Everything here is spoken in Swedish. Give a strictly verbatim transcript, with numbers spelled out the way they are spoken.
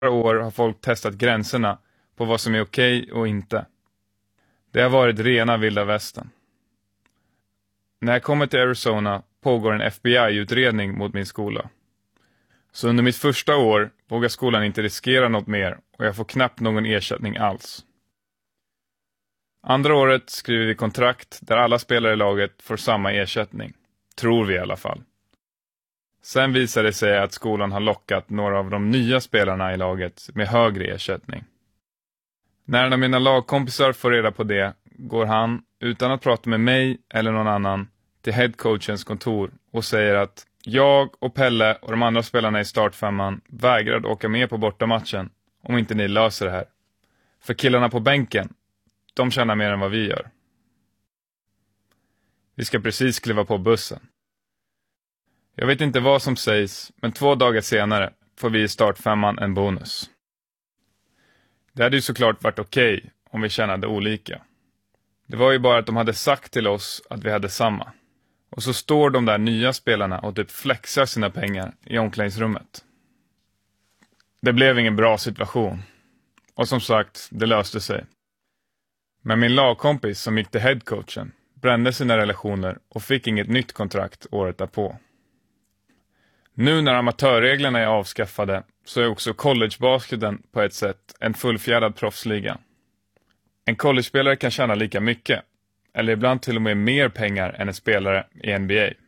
år har folk testat gränserna på vad som är okej och inte. Det har varit rena vilda västern. När jag kommer till Arizona pågår en F B I-utredning mot min skola. Så under mitt första år vågar skolan inte riskera något mer och jag får knappt någon ersättning alls. Andra året skriver vi kontrakt där alla spelare i laget får samma ersättning. Tror vi i alla fall. Sen visar det sig att skolan har lockat några av de nya spelarna i laget med högre ersättning. När en av mina lagkompisar får reda på det går han, utan att prata med mig eller någon annan, till headcoachens kontor och säger att jag och Pelle och de andra spelarna i startfemman vägrade åka med på bortamatchen om inte ni löser det här. För killarna på bänken, de tjänar mer än vad vi gör. Vi ska precis kliva på bussen. Jag vet inte vad som sägs, men två dagar senare får vi i startfemman en bonus. Det hade ju såklart varit okej om vi tjänade olika. Det var ju bara att de hade sagt till oss att vi hade samma. Och så står de där nya spelarna och typ flexar sina pengar i omklädningsrummet. Det blev ingen bra situation. Och som sagt, det löste sig. Men min lagkompis som gick till headcoachen brände sina relationer och fick inget nytt kontrakt året därpå. Nu när amatörreglerna är avskaffade så är också collegebasketen på ett sätt en fullfjädrad proffsliga. En college-spelare kan tjäna lika mycket, eller ibland till och med mer pengar än en spelare i N B A.